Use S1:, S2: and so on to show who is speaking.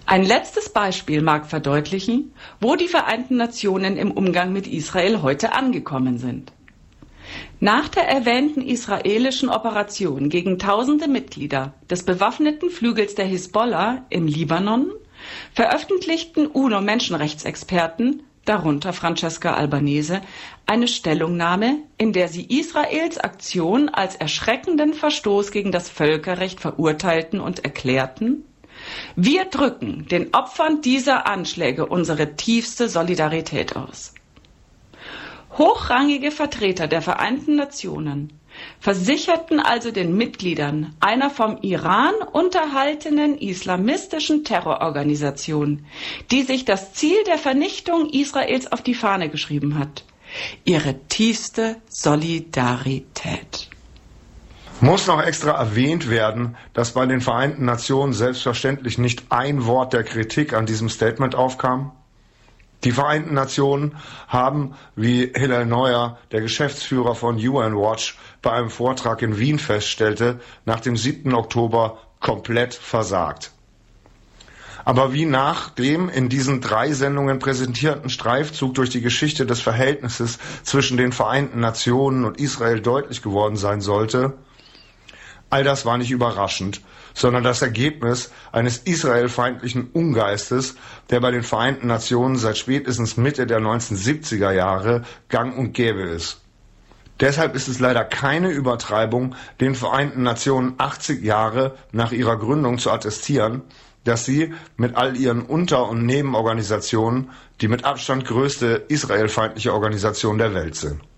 S1: Ein letztes Beispiel mag verdeutlichen, wo die Vereinten Nationen im Umgang mit Israel heute angekommen sind. Nach der erwähnten israelischen Operation gegen tausende Mitglieder des bewaffneten Flügels der Hisbollah im Libanon veröffentlichten UNO-Menschenrechtsexperten, darunter Francesca Albanese, eine Stellungnahme, in der sie Israels Aktion als erschreckenden Verstoß gegen das Völkerrecht verurteilten und erklärten: Wir drücken den Opfern dieser Anschläge unsere tiefste Solidarität aus. Hochrangige Vertreter der Vereinten Nationen versicherten also den Mitgliedern einer vom Iran unterhaltenen islamistischen Terrororganisation, die sich das Ziel der Vernichtung Israels auf die Fahne geschrieben hat, ihre tiefste Solidarität.
S2: Muss noch extra erwähnt werden, dass bei den Vereinten Nationen selbstverständlich nicht ein Wort der Kritik an diesem Statement aufkam? Die Vereinten Nationen haben, wie Hillel Neuer, der Geschäftsführer von UN Watch, bei einem Vortrag in Wien feststellte, nach dem 7. Oktober komplett versagt. Aber wie nach dem in diesen 3 Sendungen präsentierten Streifzug durch die Geschichte des Verhältnisses zwischen den Vereinten Nationen und Israel deutlich geworden sein sollte, all das war nicht überraschend, sondern das Ergebnis eines israelfeindlichen Ungeistes, der bei den Vereinten Nationen seit spätestens Mitte der 1970er Jahre gang und gäbe ist. Deshalb ist es leider keine Übertreibung, den Vereinten Nationen 80 Jahre nach ihrer Gründung zu attestieren, dass sie mit all ihren Unter- und Nebenorganisationen die mit Abstand größte israelfeindliche Organisation der Welt sind.